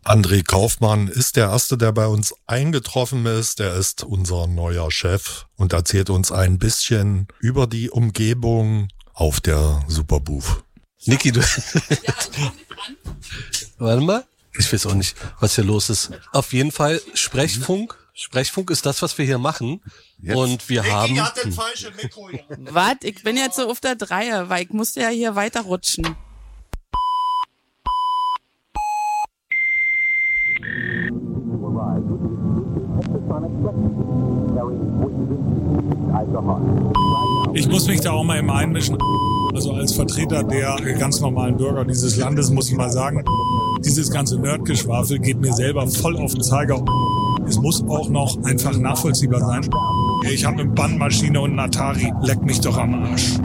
André Kaufmann ist der Erste, der bei uns eingetroffen ist. Er ist unser neuer Chef und erzählt uns ein bisschen über die Umgebung auf der Superbooth. Niki, du... Warte mal. Ich weiß auch nicht, was hier los ist. Auf jeden Fall Sprechfunk. Sprechfunk ist das, was wir hier machen. Jetzt. Und wir haben... hat den falschen Mikro. Was? Ich bin jetzt so auf der Dreier, weil ich musste ja hier weiterrutschen. Ich muss mich da auch mal immer einmischen. Also als Vertreter der ganz normalen Bürger dieses Landes muss ich mal sagen, dieses ganze Nerdgeschwafel geht mir selber voll auf den Zeiger. Es muss auch noch einfach nachvollziehbar sein. Ich habe eine Bandmaschine und einen Atari. Leck mich doch am Arsch.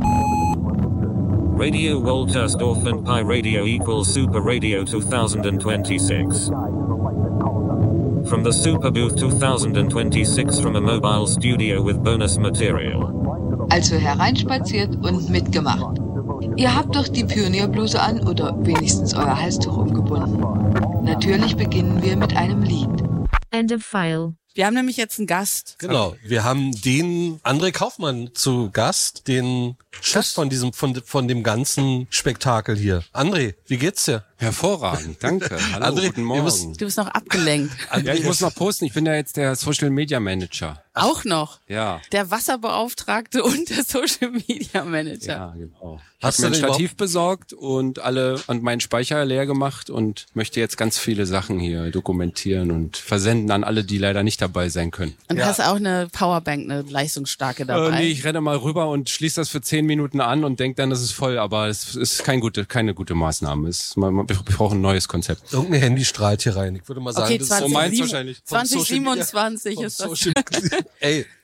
Radio Woltersdorf and Pi Radio equals Super Radio 2026. From the Super Booth 2026 from a mobile studio with bonus material. Also hereinspaziert und mitgemacht. Ihr habt doch die Pionierbluse an oder wenigstens euer Halstuch umgebunden. Natürlich beginnen wir mit einem Lied. End of file. Wir haben nämlich jetzt einen Gast. Genau, wir haben den André Kaufmann zu Gast, den Chef von dem ganzen Spektakel hier. André, wie geht's dir? Hervorragend, danke. Hallo, André, guten Morgen. Du bist noch abgelenkt. Ja, ich muss noch posten, ich bin ja jetzt der Social Media Manager. Auch noch? Ja. Der Wasserbeauftragte und der Social Media Manager. Ja, genau. Hast du mir ein Stativ besorgt und meinen Speicher leer gemacht und möchte jetzt ganz viele Sachen hier dokumentieren und versenden an alle, die leider nicht dabei sein können. Und hast auch eine Powerbank, eine leistungsstarke dabei? Nee, ich renne mal rüber und schließe das für 10 Minuten an und denke dann, das ist voll, aber es ist keine gute Maßnahme. Wir brauchen ein neues Konzept. Irgendein Handy strahlt hier rein. Ich würde mal sagen, okay, das 20, ist so meins wahrscheinlich. 2027 ist das. Ey,